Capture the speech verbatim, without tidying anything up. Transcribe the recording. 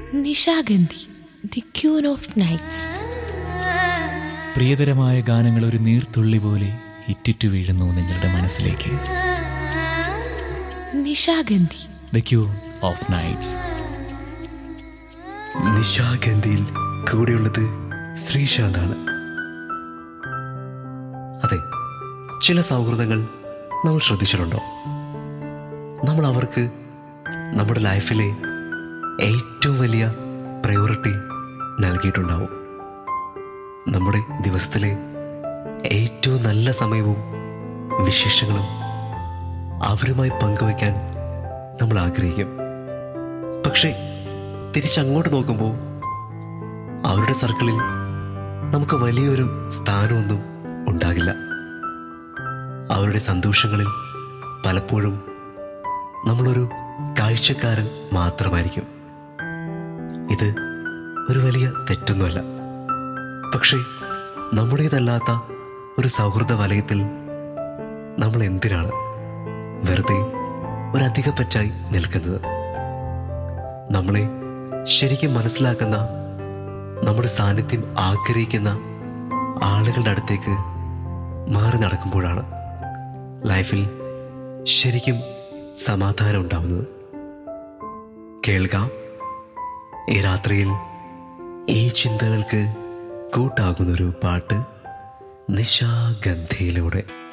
Nishagandhi, the queen of nights. പ്രിയതരമായ ഗാനങ്ങൾ ഒരു നീർത്തുള്ളി പോലെ ഇറ്റിറ്റു വീഴുന്നു നിങ്ങളുടെ മനസ്സിലേക്ക്. Nishagandhi, the queen of nights. നിശാഗന്ധിയിൽ കൂടെയുള്ളത് ശ്രീശാന്താണ്. അതെ, ചില സൗഹൃദങ്ങൾ നമ്മൾ ശ്രദ്ധിച്ചിട്ടുണ്ടോ? നമ്മൾ അവർക്ക് നമ്മുടെ ലൈഫിലെ ഏറ്റവും വലിയ പ്രയോറിറ്റി നൽകിയിട്ടുണ്ടാവും. നമ്മുടെ ദിവസത്തിലെ ഏറ്റവും നല്ല സമയവും വിശേഷങ്ങളും അവരുമായി പങ്കുവയ്ക്കാൻ നമ്മൾ ആഗ്രഹിക്കും. പക്ഷേ തിരിച്ചങ്ങോട്ട് നോക്കുമ്പോൾ അവരുടെ സർക്കിളിൽ നമുക്ക് വലിയൊരു സ്ഥാനമൊന്നും ഉണ്ടാകില്ല. അവരുടെ സന്തോഷങ്ങളിൽ പലപ്പോഴും നമ്മളൊരു കാഴ്ചക്കാരൻ മാത്രമായിരിക്കും. ഇത് ഒരു വലിയ തെറ്റൊന്നുമല്ല. പക്ഷേ നമ്മുടേതല്ലാത്ത ഒരു സൗഹൃദ വലയത്തിൽ നമ്മൾ എന്തിനാണ് വെറുതെ ഒരധികപ്പറ്റായി നിൽക്കുന്നത്? നമ്മളെ ശരിക്കും മനസ്സിലാക്കുന്ന, നമ്മുടെ സാന്നിധ്യം ആഗ്രഹിക്കുന്ന ആളുകളുടെ അടുത്തേക്ക് മാറി നടക്കുമ്പോഴാണ് ലൈഫിൽ ശരിക്കും സമാധാനം ഉണ്ടാവുന്നത്. കേൾക്കാം ഈ രാത്രിയിൽ ഈ ചിന്തകൾക്ക് കൂട്ടാകുന്നൊരു പാട്ട് നിശാഗന്ധിയിലൂടെ.